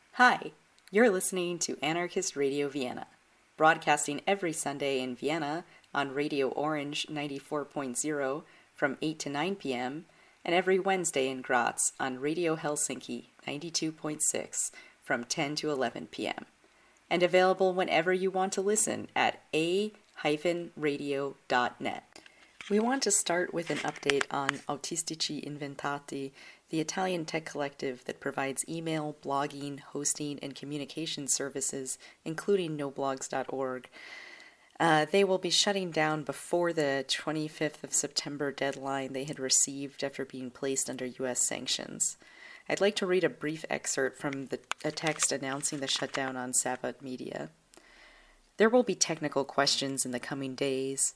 Hi, you're listening to Anarchist Radio Vienna, broadcasting every Sunday in Vienna on Radio Orange 94.0 from 8 to 9 p.m., and every Wednesday in Graz on Radio Helsinki 92.6 from 10 to 11 p.m., and available whenever you want to listen at a-radio.net. We want to start with an update on Autistici Inventati, the Italian tech collective that provides email, blogging, hosting, and communication services, including noblogs.org. They will be shutting down before the 25th of September deadline they had received after being placed under U.S. sanctions. I'd like to read a brief excerpt from a text announcing the shutdown on Savat Media. There will be technical questions in the coming days.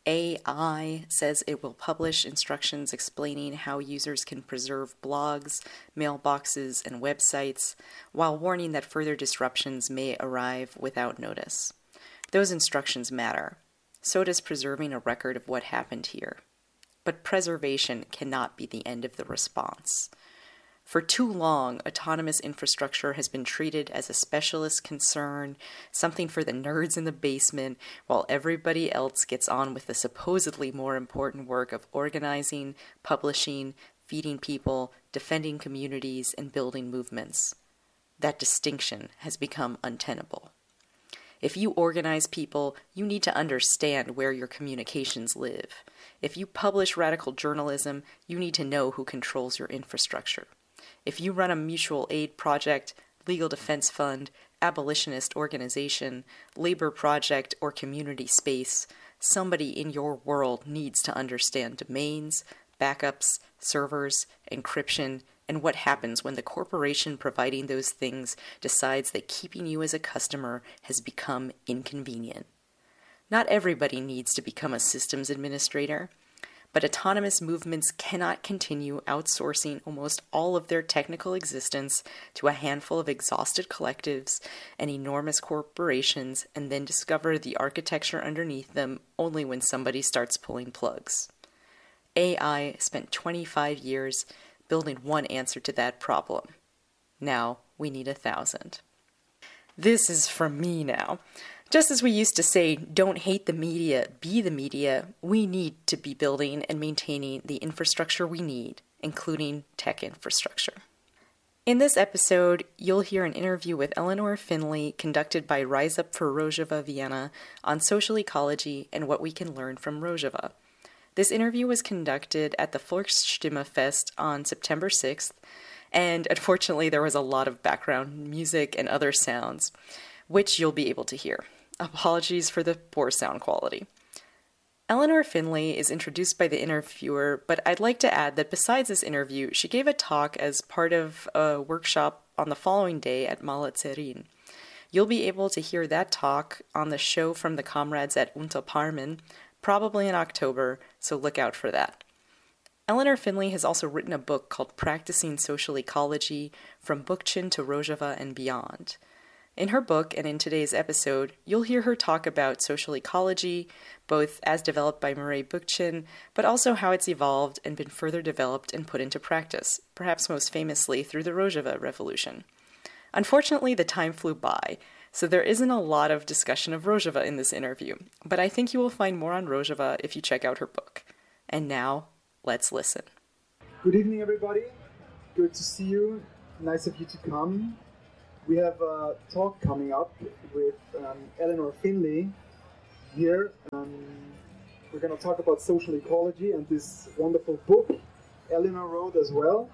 AI says it will publish instructions explaining how users can preserve blogs, mailboxes, and websites, while warning that further disruptions may arrive without notice. Those instructions matter. So does preserving a record of what happened here. But preservation cannot be the end of the response. For too long, autonomous infrastructure has been treated as a specialist concern, something for the nerds in the basement, while everybody else gets on with the supposedly more important work of organizing, publishing, feeding people, defending communities, and building movements. That distinction has become untenable. If you organize people, you need to understand where your communications live. If you publish radical journalism, you need to know who controls your infrastructure. If you run a mutual aid project, legal defense fund, abolitionist organization, labor project, or community space, somebody in your world needs to understand domains, backups, servers, encryption, and what happens when the corporation providing those things decides that keeping you as a customer has become inconvenient. Not everybody needs to become a systems administrator. But autonomous movements cannot continue outsourcing almost all of their technical existence to a handful of exhausted collectives and enormous corporations and then discover the architecture underneath them only when somebody starts pulling plugs. AI spent 25 years building one answer to that problem. Now we need 1,000. This is from me now. Just as we used to say, don't hate the media, be the media, we need to be building and maintaining the infrastructure we need, including tech infrastructure. In this episode, you'll hear an interview with Eleanor Finley conducted by Rise Up for Rojava Vienna on social ecology and what we can learn from Rojava. This interview was conducted at the Volksstimme Fest on September 6th, and unfortunately there was a lot of background music and other sounds, which you'll be able to hear. Apologies for the poor sound quality. Eleanor Finley is introduced by the interviewer, but I'd like to add that besides this interview, she gave a talk as part of a workshop on the following day at Malazerin. You'll be able to hear that talk on the show from the comrades at Unterparmen, probably in October, so look out for that. Eleanor Finley has also written a book called Practicing Social Ecology, From Bookchin to Rojava and Beyond. In her book and in today's episode, you'll hear her talk about social ecology, both as developed by Mireille Bookchin, but also how it's evolved and been further developed and put into practice, perhaps most famously through the Rojava Revolution. Unfortunately, the time flew by, so there isn't a lot of discussion of Rojava in this interview, but I think you will find more on Rojava if you check out her book. And now, let's listen. Good evening, everybody. Good to see you. Nice of you to come. We have a talk coming up with Eleanor Finley here. We're going to talk about social ecology and this wonderful book Eleanor wrote as well.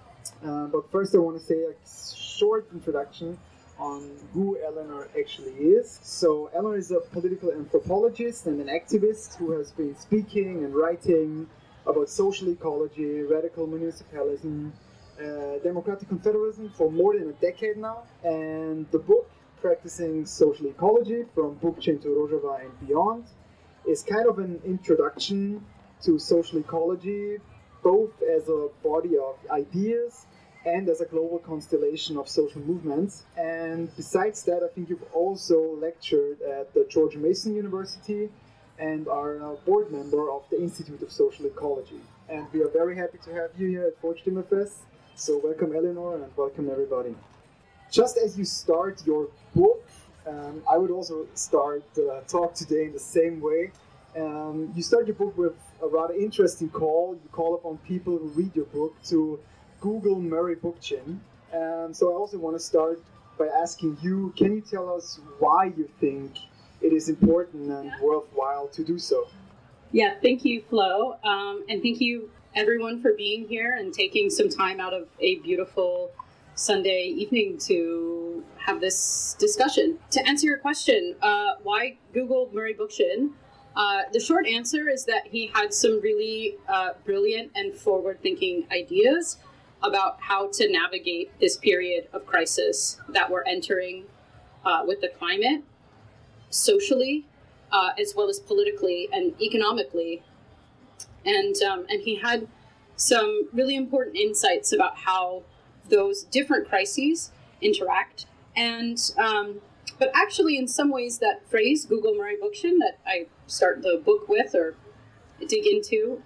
But first I want to say a short introduction on who Eleanor actually is. So Eleanor is a political anthropologist and an activist who has been speaking and writing about social ecology, radical municipalism, democratic confederalism for more than a decade now, and the book Practicing Social Ecology From Bookchin to Rojava and Beyond is kind of an introduction to social ecology, both as a body of ideas and as a global constellation of social movements. And besides that, I think you've also lectured at the George Mason University and are a board member of the Institute of Social Ecology. And we are very happy to have you here at Volksstimme Fest. So welcome Eleanor and welcome everybody. just as you start your book, I would also start the talk today in the same way. You start your book with a rather interesting call. You call upon people who read your book to Google Murray Bookchin. So I also want to start by asking you, can you tell us why you think it is important and worthwhile to do so? Yeah, thank you, Flo. And thank you, everyone, for being here and taking some time out of a beautiful Sunday evening to have this discussion. To answer your question, why Google Murray Bookchin? The short answer is that he had some really brilliant and forward-thinking ideas about how to navigate this period of crisis that we're entering with the climate, socially, as well as politically and economically. And he had some really important insights about how those different crises interact. And but actually, in some ways, that phrase, Google Murray Bookchin, that I start the book with or dig into,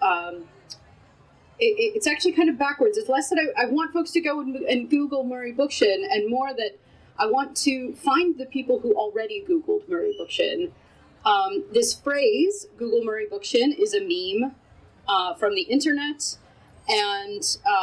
it's actually kind of backwards. It's less that I want folks to go and Google Murray Bookchin, and more that I want to find the people who already Googled Murray Bookchin. This phrase, Google Murray Bookchin, is a meme from the internet, and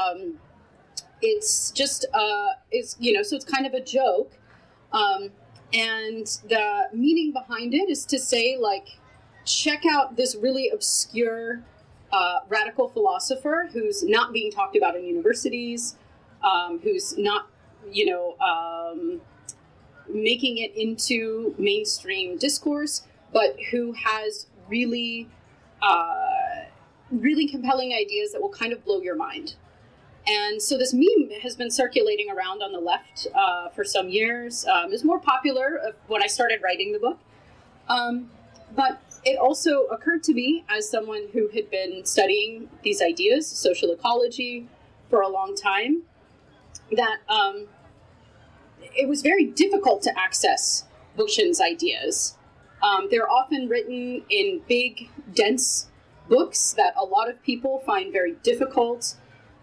it's just, so it's kind of a joke. And the meaning behind it is to say, like, check out this really obscure radical philosopher who's not being talked about in universities, who's not, making it into mainstream discourse, but who has really, really compelling ideas that will kind of blow your mind. And so this meme has been circulating around on the left for some years. It was more popular when I started writing the book. But it also occurred to me, as someone who had been studying these ideas, social ecology, for a long time, that it was very difficult to access Bookchin's ideas. They're often written in big, dense books that a lot of people find very difficult.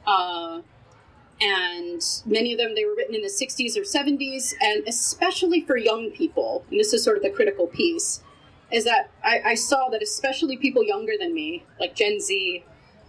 And many of them, they were written in the 60s or 70s, and especially for young people, and this is sort of the critical piece, is that I saw that especially people younger than me, like Gen Z,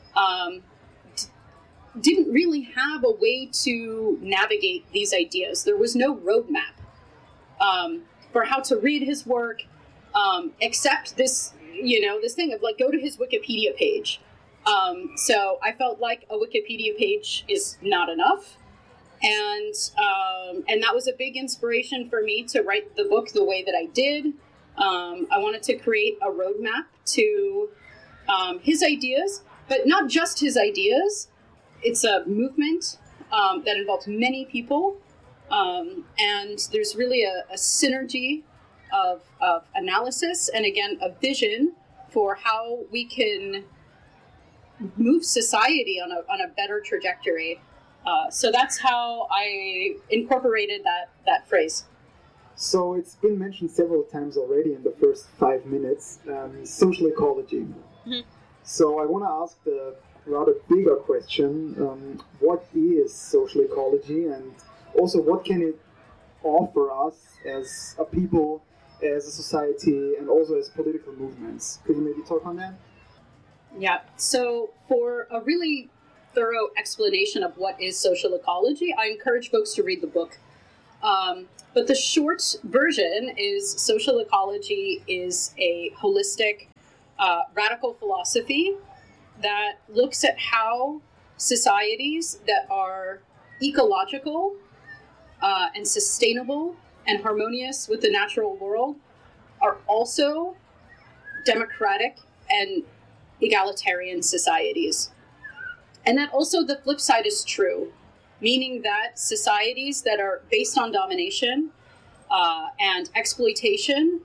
didn't really have a way to navigate these ideas. There was no roadmap for how to read his work, except this, this thing of, like, go to his Wikipedia page. So I felt like a Wikipedia page is not enough. And that was a big inspiration for me to write the book the way that I did. I wanted to create a roadmap to his ideas, but not just his ideas. It's a movement that involves many people. And there's really a synergy of analysis and, again, a vision for how we can move society on a better trajectory. So that's how I incorporated that phrase. So it's been mentioned several times already in the first 5 minutes, social ecology. Mm-hmm. So I want to ask the rather bigger question, what is social ecology, and also what can it offer us as a people, as a society, and also as political movements? Could you maybe talk on that? Yeah, so for a really thorough explanation of what is social ecology, I encourage folks to read the book. But the short version is social ecology is a holistic, radical philosophy that looks at how societies that are ecological and sustainable and harmonious with the natural world are also democratic and egalitarian societies. And that also the flip side is true, meaning that societies that are based on domination and exploitation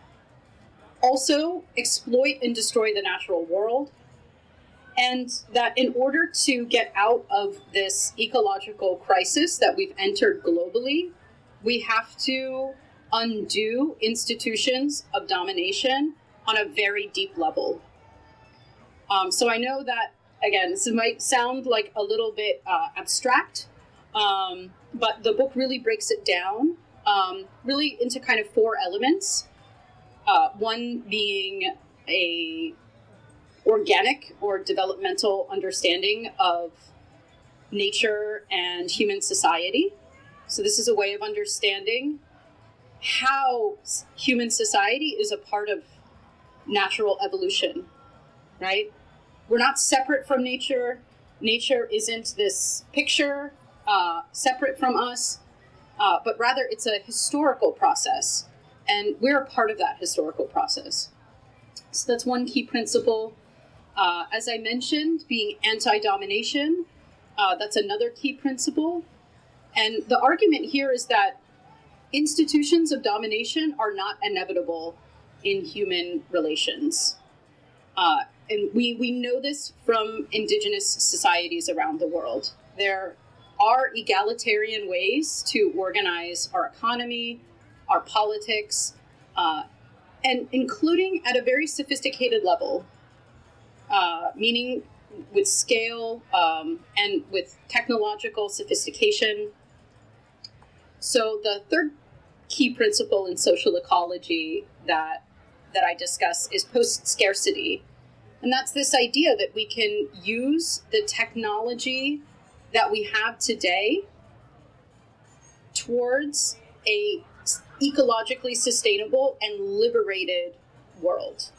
also exploit and destroy the natural world. And that in order to get out of this ecological crisis that we've entered globally, we have to undo institutions of domination on a very deep level. So I know that, again, this might sound like a little bit abstract, But the book really breaks it down, really into kind of four elements. One being a organic or developmental understanding of nature and human society. So this is a way of understanding how human society is a part of natural evolution, right? We're not separate from nature. Nature isn't this picture separate from us, but rather it's a historical process, and we're a part of that historical process. So that's one key principle. As I mentioned, being anti-domination, that's another key principle. And the argument here is that institutions of domination are not inevitable in human relations. And we know this from indigenous societies around the world. There are egalitarian ways to organize our economy, our politics, and including at a very sophisticated level, meaning with scale and with technological sophistication. So the third key principle in social ecology that I discuss is post-scarcity. And that's this idea that we can use the technology that we have today towards a ecologically sustainable and liberated world.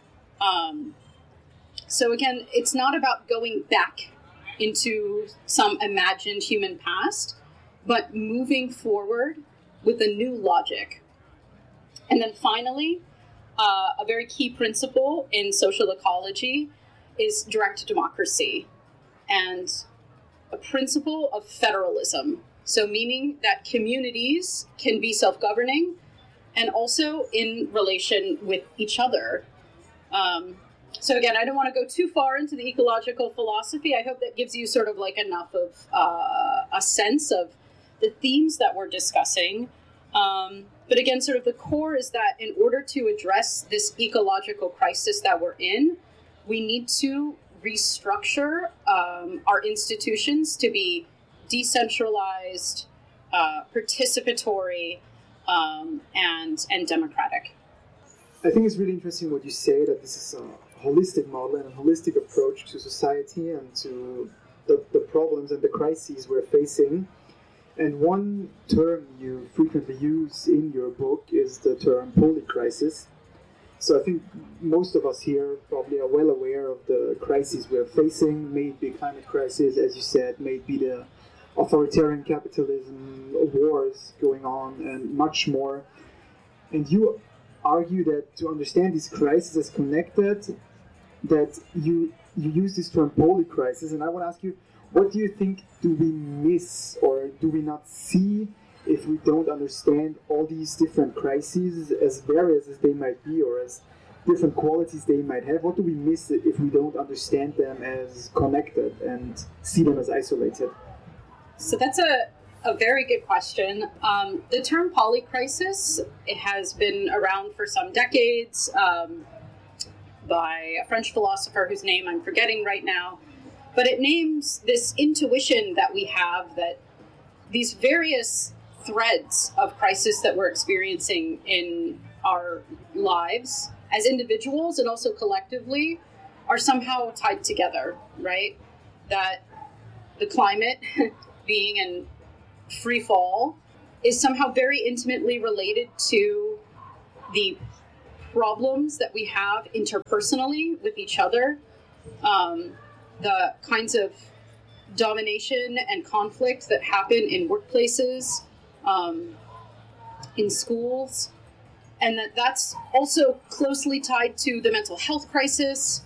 So again, it's not about going back into some imagined human past, but moving forward with a new logic. And then finally, a very key principle in social ecology is direct democracy and a principle of federalism. So meaning that communities can be self-governing and also in relation with each other. So again, I don't want to go too far into the ecological philosophy. I hope that gives you sort of like enough of a sense of the themes that we're discussing. But again, sort of the core is that in order to address this ecological crisis that we're in, we need to restructure our institutions to be decentralized, participatory, and democratic. I think it's really interesting what you say, that this is a holistic model and a holistic approach to society and to the problems and the crises we're facing. And one term you frequently use in your book is the term polycrisis. So I think most of us here probably are well aware of the crises we're facing, may it be climate crisis, as you said, may it be the authoritarian capitalism, wars going on, and much more. And you argue that to understand these crises as connected, that you use this term polycrisis. And I want to ask you, what do you think do we miss or do we not see if we don't understand all these different crises, as various as they might be or as different qualities they might have? What do we miss if we don't understand them as connected and see them as isolated? So that's a very good question. The term polycrisis, it has been around for some decades by a French philosopher whose name I'm forgetting right now. But it names this intuition that we have that these various threads of crisis that we're experiencing in our lives as individuals and also collectively are somehow tied together, right? That the climate being in free fall is somehow very intimately related to the problems that we have interpersonally with each other, the kinds of domination and conflict that happen in workplaces, in schools, and that's also closely tied to the mental health crisis.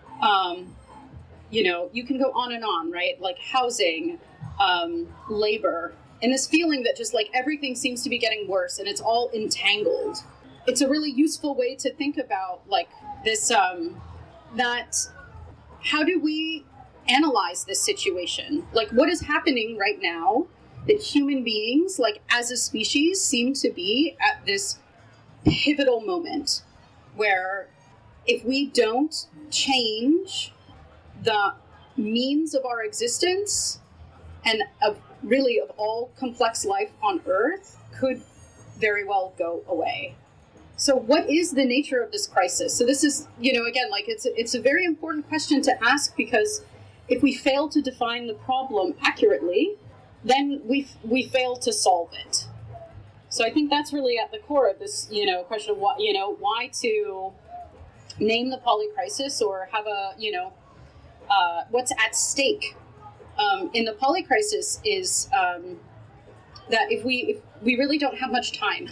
You can go on, right? Like housing, labor, and this feeling that just like everything seems to be getting worse and it's all entangled. It's a really useful way to think about like this, that how do we analyze this situation? Like what is happening right now that human beings, like as a species, seem to be at this pivotal moment where if we don't change the means of our existence and of really of all complex life on Earth could very well go away. So what is the nature of this crisis? So this is, again, like it's a very important question to ask, because if we fail to define the problem accurately, then we fail to solve it. So I think that's really at the core of this, question of what, why to name the polycrisis, or have a, what's at stake in the polycrisis is that if we really don't have much time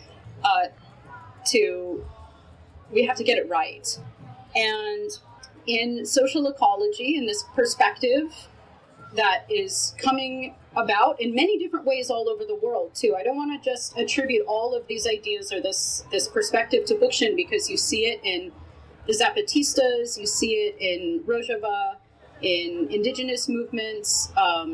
we have to get it right. And in social ecology, in this perspective that is coming about in many different ways all over the world too. I don't want to just attribute all of these ideas or this perspective to Bookchin, because you see it in the Zapatistas, you see it in Rojava, in indigenous movements,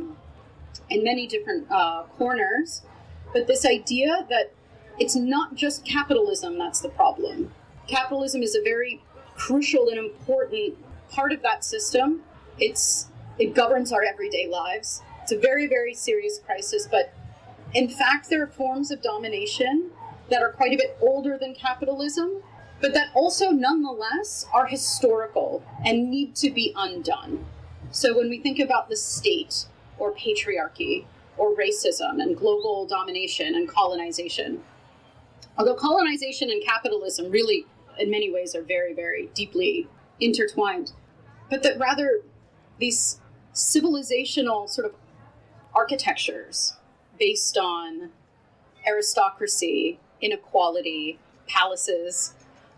in many different corners. But this idea that it's not just capitalism that's the problem. Capitalism is a very crucial and important part of that system. It governs our everyday lives. It's a very, very serious crisis, but in fact, there are forms of domination that are quite a bit older than capitalism, but that also nonetheless are historical and need to be undone. So when we think about the state or patriarchy or racism and global domination and colonization, although colonization and capitalism really in many ways are very, very deeply intertwined, but that rather these civilizational sort of architectures based on aristocracy, inequality, palaces,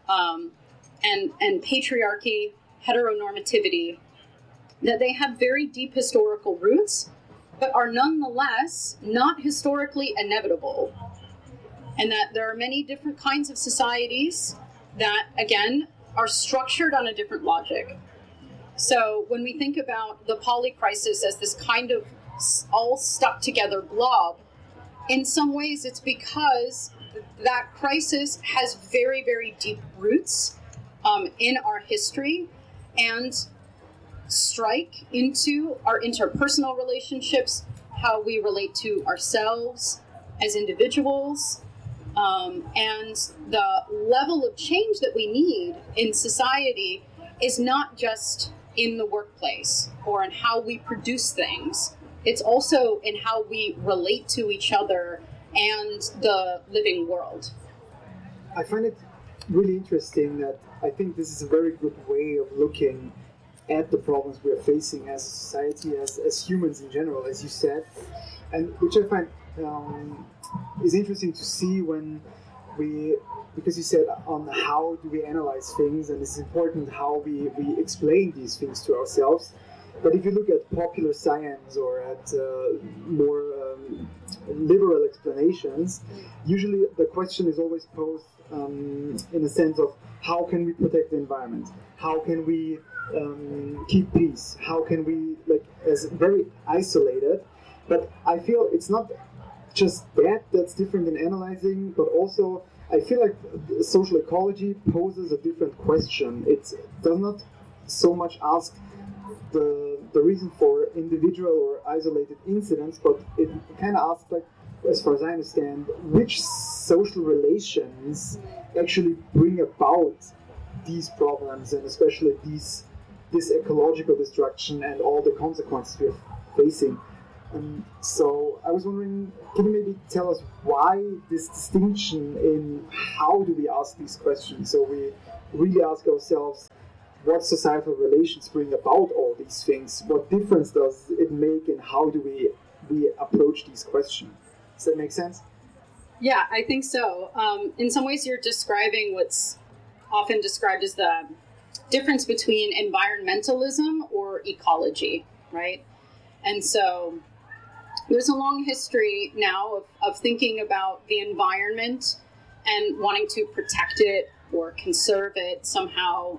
and patriarchy, heteronormativity, that they have very deep historical roots, but are nonetheless not historically inevitable. And that there are many different kinds of societies that, again, are structured on a different logic. So when we think about the polycrisis as this kind of all stuck together blob, in some ways it's because that crisis has very, very deep roots in our history and strike into our interpersonal relationships, how we relate to ourselves as individuals, and the level of change that we need in society is not just in the workplace or in how we produce things. It's also in how we relate to each other and the living world. I find it really interesting that I think this is a very good way of looking at the problems we are facing as a society, as humans in general, as you said, and which I find is interesting to see when because you said on how do we analyze things, and it's important how we explain these things to ourselves. But if you look at popular science or at more liberal explanations, usually the question is always posed in a sense of how can we protect the environment? How can we keep peace? How can we, as very isolated? But I feel it's not just that's different in analyzing, but also I feel like social ecology poses a different question. It does not so much ask the reason for individual or isolated incidents, but it kind of asks, as far as I understand, which social relations actually bring about these problems, and especially this ecological destruction and all the consequences we're facing. So I was wondering, can you maybe tell us why this distinction in how do we ask these questions? So we really ask ourselves, what societal relations bring about all these things? What difference does it make, and how do we approach these questions? Does that make sense? Yeah, I think so. In some ways, you're describing what's often described as the difference between environmentalism or ecology, right? And so there's a long history now of thinking about the environment and wanting to protect it or conserve it somehow,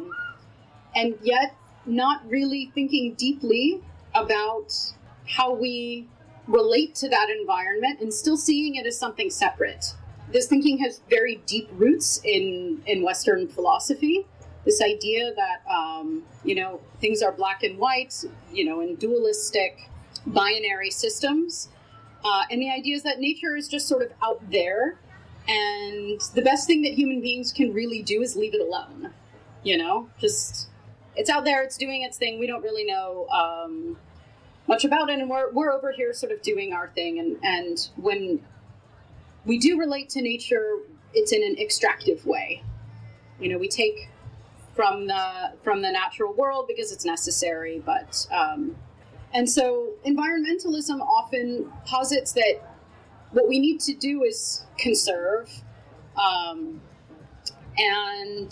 and yet not really thinking deeply about how we relate to that environment and still seeing it as something separate. This thinking has very deep roots in Western philosophy. This idea that, things are black and white, and dualistic, binary systems. And the idea is that nature is just sort of out there, and the best thing that human beings can really do is leave it alone. Just it's out there, it's doing its thing. We don't really know much about it, and we're over here sort of doing our thing. And when we do relate to nature, it's in an extractive way. We take from the natural world because it's necessary, but and so environmentalism often posits that what we need to do is conserve, and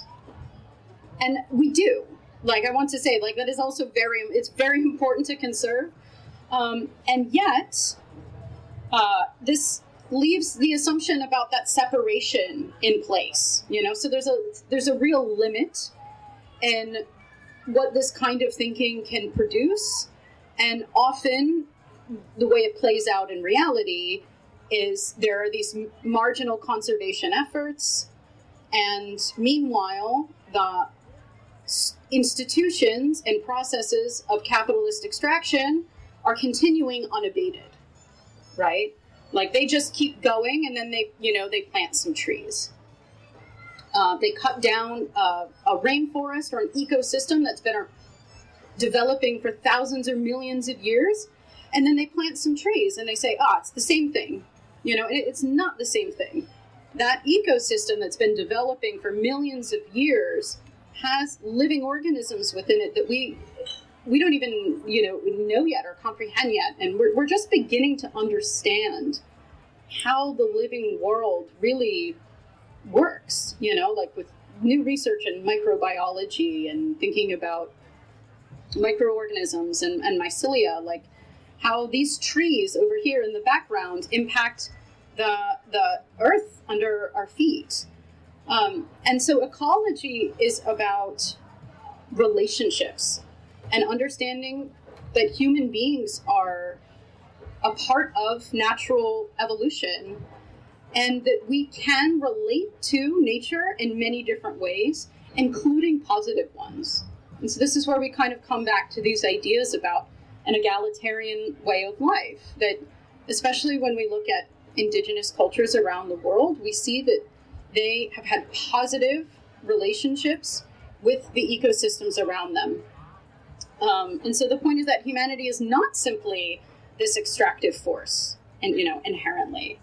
we do. Like, I want to say, like, that is also it's very important to conserve, and yet this leaves the assumption about that separation in place. So there's a real limit in what this kind of thinking can produce, and often the way it plays out in reality is there are these marginal conservation efforts, and meanwhile the institutions and processes of capitalist extraction are continuing unabated, right? Like, they just keep going, and then they plant some trees. They cut down a rainforest or an ecosystem that's been developing for thousands or millions of years, and then they plant some trees, and they say, it's the same thing. It's not the same thing. That ecosystem that's been developing for millions of years has living organisms within it that we don't even know yet or comprehend yet, and we're just beginning to understand how the living world really works. Like with new research in microbiology and thinking about microorganisms and mycelia, like how these trees over here in the background impact the earth under our feet. And so ecology is about relationships and understanding that human beings are a part of natural evolution, and that we can relate to nature in many different ways, including positive ones. And so this is where we kind of come back to these ideas about an egalitarian way of life, that especially when we look at indigenous cultures around the world, we see that they have had positive relationships with the ecosystems around them. And so the point is that humanity is not simply this extractive force, and inherently.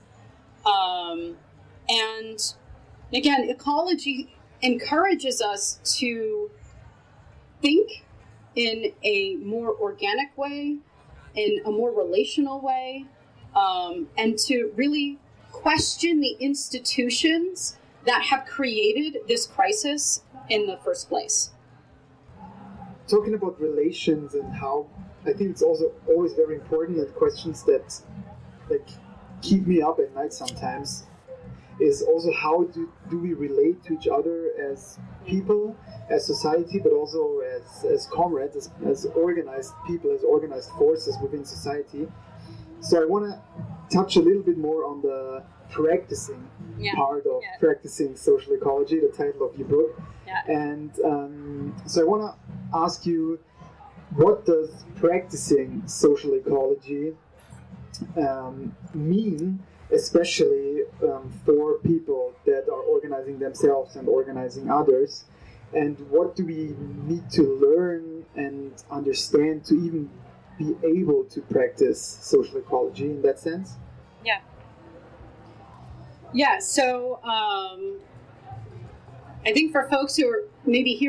And again, ecology encourages us to think in a more organic way, in a more relational way, and to really question the institutions that have created this crisis in the first place. Talking about relations and how, I think it's also always very important that questions that keep me up at night sometimes is also how do we relate to each other as people, as society, but also as comrades, as organized people, as organized forces within society. So I want to touch a little bit more on the practicing part of practicing social ecology, the title of your book. Yeah. And so I want to ask you, what does practicing social ecology mean, especially for people that are organizing themselves and organizing others? And what do we need to learn and understand to even be able to practice social ecology in that sense? Yeah, so I think for folks who are maybe here